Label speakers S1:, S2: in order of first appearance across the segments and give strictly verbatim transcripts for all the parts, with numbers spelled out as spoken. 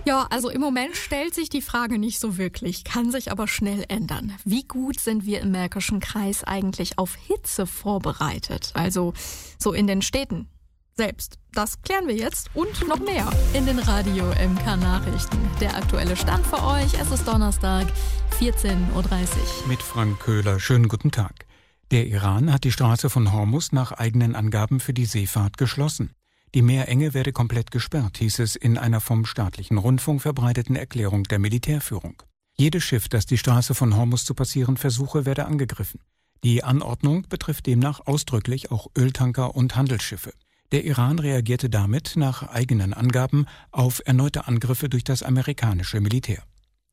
S1: Ja, also im Moment stellt sich die Frage nicht so wirklich, kann sich aber schnell ändern. Wie gut sind wir im Märkischen Kreis eigentlich auf Hitze vorbereitet? Also so in den Städten selbst. Das klären wir jetzt und noch mehr in den Radio M K Nachrichten. Der aktuelle Stand für euch, es ist Donnerstag, vierzehn Uhr dreißig.
S2: Mit Frank Köhler, schönen guten Tag. Der Iran hat die Straße von Hormuz nach eigenen Angaben für die Seefahrt geschlossen. Die Meerenge werde komplett gesperrt, hieß es in einer vom staatlichen Rundfunk verbreiteten Erklärung der Militärführung. Jedes Schiff, das die Straße von Hormuz zu passieren versuche, werde angegriffen. Die Anordnung betrifft demnach ausdrücklich auch Öltanker und Handelsschiffe. Der Iran reagierte damit, nach eigenen Angaben, auf erneute Angriffe durch das amerikanische Militär.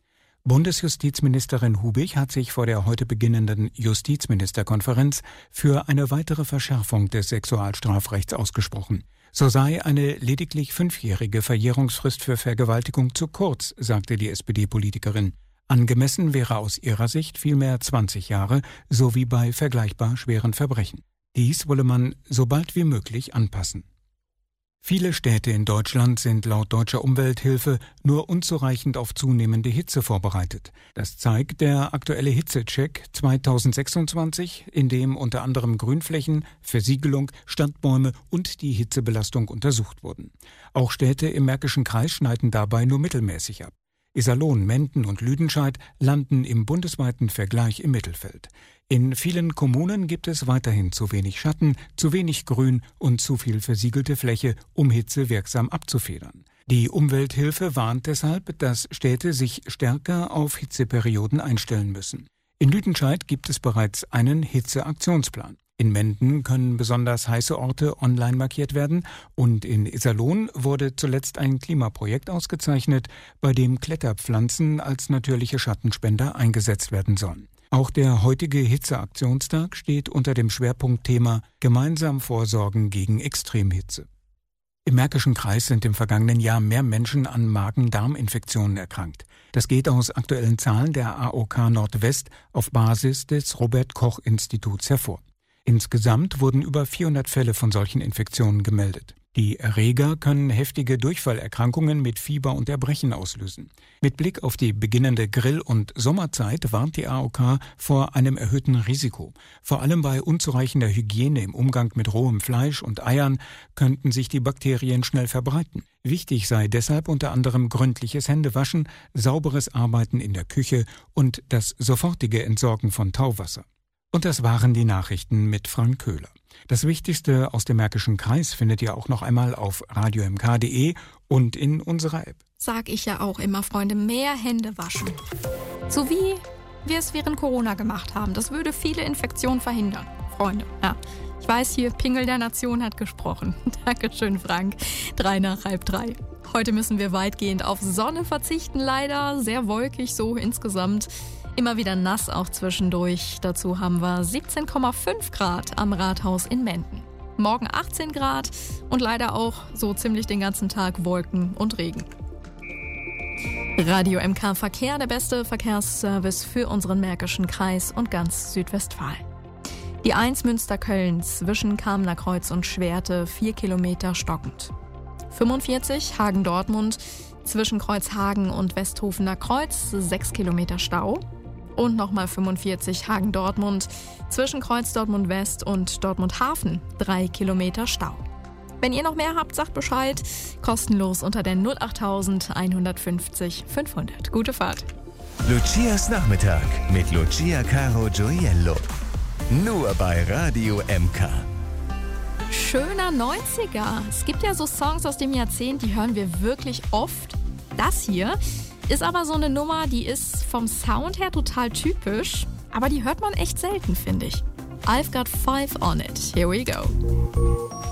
S2: Bundesjustizministerin Hubich hat sich vor der heute beginnenden Justizministerkonferenz für eine weitere Verschärfung des Sexualstrafrechts ausgesprochen. So sei eine lediglich fünfjährige Verjährungsfrist für Vergewaltigung zu kurz, sagte die S P D-Politikerin. Angemessen wäre aus ihrer Sicht vielmehr zwanzig Jahre, so wie bei vergleichbar schweren Verbrechen. Dies wolle man so bald wie möglich anpassen. Viele Städte in Deutschland sind laut Deutscher Umwelthilfe nur unzureichend auf zunehmende Hitze vorbereitet. Das zeigt der aktuelle Hitzecheck zweitausendsechsundzwanzig, in dem unter anderem Grünflächen, Versiegelung, Standbäume und die Hitzebelastung untersucht wurden. Auch Städte im Märkischen Kreis schneiden dabei nur mittelmäßig ab. Iserlohn, Menden und Lüdenscheid landen im bundesweiten Vergleich im Mittelfeld. In vielen Kommunen gibt es weiterhin zu wenig Schatten, zu wenig Grün und zu viel versiegelte Fläche, um Hitze wirksam abzufedern. Die Umwelthilfe warnt deshalb, dass Städte sich stärker auf Hitzeperioden einstellen müssen. In Lüdenscheid gibt es bereits einen Hitzeaktionsplan. In Menden können besonders heiße Orte online markiert werden und in Iserlohn wurde zuletzt ein Klimaprojekt ausgezeichnet, bei dem Kletterpflanzen als natürliche Schattenspender eingesetzt werden sollen. Auch der heutige Hitzeaktionstag steht unter dem Schwerpunktthema Gemeinsam vorsorgen gegen Extremhitze. Im Märkischen Kreis sind im vergangenen Jahr mehr Menschen an Magen-Darm-Infektionen erkrankt. Das geht aus aktuellen Zahlen der A O K Nordwest auf Basis des Robert-Koch-Instituts hervor. Insgesamt wurden über vierhundert Fälle von solchen Infektionen gemeldet. Die Erreger können heftige Durchfallerkrankungen mit Fieber und Erbrechen auslösen. Mit Blick auf die beginnende Grill- und Sommerzeit warnt die A O K vor einem erhöhten Risiko. Vor allem bei unzureichender Hygiene im Umgang mit rohem Fleisch und Eiern könnten sich die Bakterien schnell verbreiten. Wichtig sei deshalb unter anderem gründliches Händewaschen, sauberes Arbeiten in der Küche und das sofortige Entsorgen von Tauwasser. Und das waren die Nachrichten mit Frank Köhler. Das Wichtigste aus dem Märkischen Kreis findet ihr auch noch einmal auf radio m k punkt d e und in unserer App.
S1: Sag ich ja auch immer, Freunde, mehr Hände waschen. So wie wir es während Corona gemacht haben. Das würde viele Infektionen verhindern. Freunde, ja. Ich weiß hier, Pingel der Nation hat gesprochen. Dankeschön, Frank. Drei nach halb drei. Heute müssen wir weitgehend auf Sonne verzichten, leider. Sehr wolkig so insgesamt. Immer wieder nass auch zwischendurch. Dazu haben wir siebzehn Komma fünf Grad am Rathaus in Menden. Morgen achtzehn Grad und leider auch so ziemlich den ganzen Tag Wolken und Regen. Radio M K Verkehr, der beste Verkehrsservice für unseren Märkischen Kreis und ganz Südwestfalen. Die eins Münster-Köln zwischen Kamener Kreuz und Schwerte, vier Kilometer stockend. fünfundvierzig Hagen-Dortmund zwischen Kreuzhagen und Westhofener Kreuz, sechs Kilometer Stau. Und nochmal fünfundvierzig Hagen-Dortmund zwischen Kreuz Dortmund West und Dortmund Hafen, drei Kilometer Stau. Wenn ihr noch mehr habt, sagt Bescheid. Kostenlos unter der null acht eins fünfzig fünfhundert. Gute Fahrt.
S3: Lucias Nachmittag mit Lucia Caro Gioiello. Nur bei Radio M K.
S1: Schöner neunziger. Es gibt ja so Songs aus dem Jahrzehnt, die hören wir wirklich oft. Das hier ist aber so eine Nummer, die ist vom Sound her total typisch, aber die hört man echt selten, finde ich. I've got five on it. Here we go.